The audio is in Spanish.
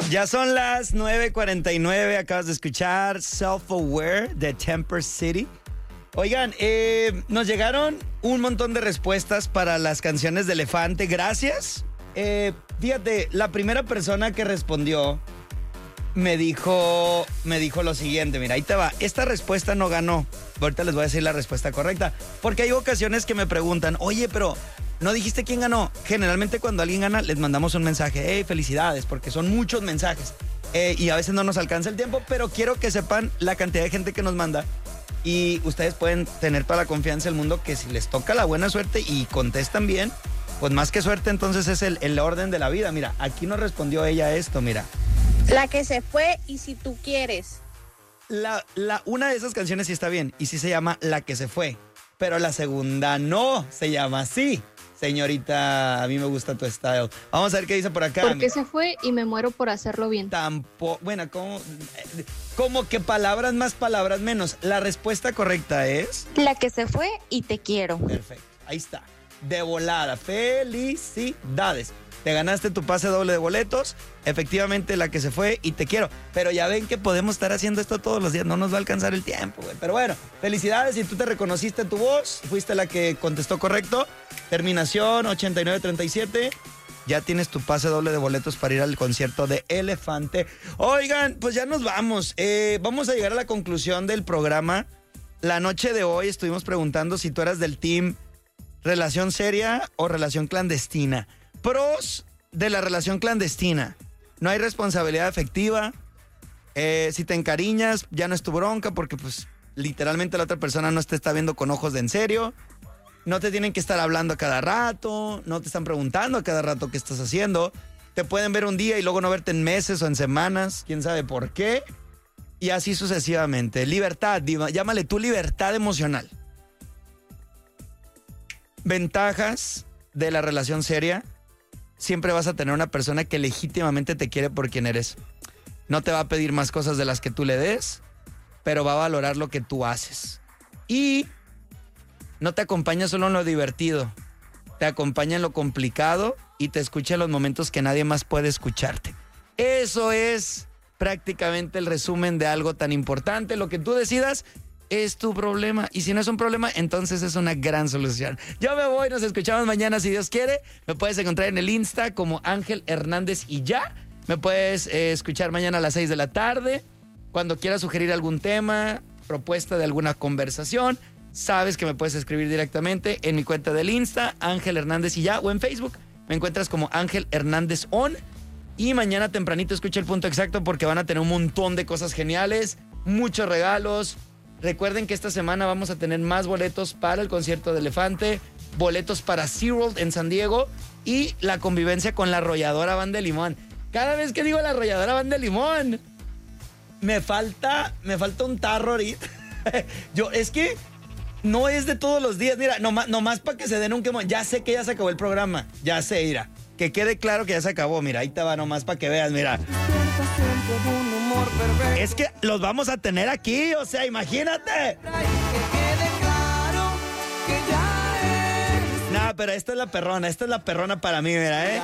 Ya son las 9:49, acabas de escuchar Self-Aware de Temper City. Oigan, nos llegaron un montón de respuestas para las canciones de Elefante, gracias. Fíjate, la primera persona que respondió me dijo lo siguiente, mira, ahí te va. Esta respuesta no ganó, ahorita les voy a decir la respuesta correcta, porque hay ocasiones que me preguntan, oye, pero no dijiste quién ganó. Generalmente cuando alguien gana les mandamos un mensaje, hey, felicidades, porque son muchos mensajes y a veces no nos alcanza el tiempo, pero quiero que sepan la cantidad de gente que nos manda y ustedes pueden tener toda la confianza del mundo que si les toca la buena suerte y contestan bien, pues más que suerte entonces es el orden de la vida. Mira, aquí nos respondió ella esto, mira. La que se fue y si tú quieres. Una de esas canciones sí está bien y sí se llama La que se fue, pero la segunda no se llama así. Señorita, a mí me gusta tu style. Vamos a ver qué dice por acá. Porque se fue y me muero por hacerlo bien. Tampoco, bueno, como que palabras más, palabras menos. La respuesta correcta es... La que se fue y te quiero. Perfecto, ahí está. De volada, felicidades. Te ganaste tu pase doble de boletos. Efectivamente, La que se fue y te quiero. Pero ya ven que podemos estar haciendo esto todos los días. No nos va a alcanzar el tiempo, güey. Pero bueno, felicidades. Si tú te reconociste tu voz, fuiste la que contestó correcto. Terminación 8937. Ya tienes tu pase doble de boletos para ir al concierto de Elefante. Oigan, pues ya nos vamos. Vamos a llegar a la conclusión del programa. La noche de hoy estuvimos preguntando si tú eras del team relación seria o relación clandestina. Pros de la relación clandestina: no hay responsabilidad afectiva, si te encariñas ya no es tu bronca porque pues literalmente la otra persona no te está viendo con ojos de en serio, no te tienen que estar hablando a cada rato, no te están preguntando a cada rato qué estás haciendo, te pueden ver un día y luego no verte en meses o en semanas, quién sabe por qué, y así sucesivamente. Libertad, llámale tú libertad emocional. Ventajas de la relación seria: siempre vas a tener una persona que legítimamente te quiere por quien eres. No te va a pedir más cosas de las que tú le des, pero va a valorar lo que tú haces. Y no te acompaña solo en lo divertido, te acompaña en lo complicado y te escucha en los momentos que nadie más puede escucharte. Eso es prácticamente el resumen de algo tan importante. Lo que tú decidas es tu problema. Y si no es un problema, entonces es una gran solución. Yo me voy, nos escuchamos mañana si Dios quiere. Me puedes encontrar en el Insta como Ángel Hernández y ya. Me puedes escuchar mañana a las 6 de la tarde. Cuando quieras sugerir algún tema, propuesta de alguna conversación, sabes que me puedes escribir directamente en mi cuenta del Insta, Ángel Hernández y ya, o en Facebook. Me encuentras como Ángel Hernández On. Y mañana tempranito escucha El Punto Exacto porque van a tener un montón de cosas geniales, muchos regalos. Recuerden que esta semana vamos a tener más boletos para el concierto de Elefante, boletos para SeaWorld en San Diego y la convivencia con la Arrolladora Banda de Limón. Cada vez que digo la Arrolladora Banda de Limón, me falta un tarro ahorita. Es que no es de todos los días. Mira, nomás para que se den un quemón. Ya sé que ya se acabó el programa. Ya sé, mira. Que quede claro que ya se acabó. Mira, ahí te va nomás para que veas, mira. Es que los vamos a tener aquí, o sea, imagínate. No, pero esta es la perrona para mí, mira,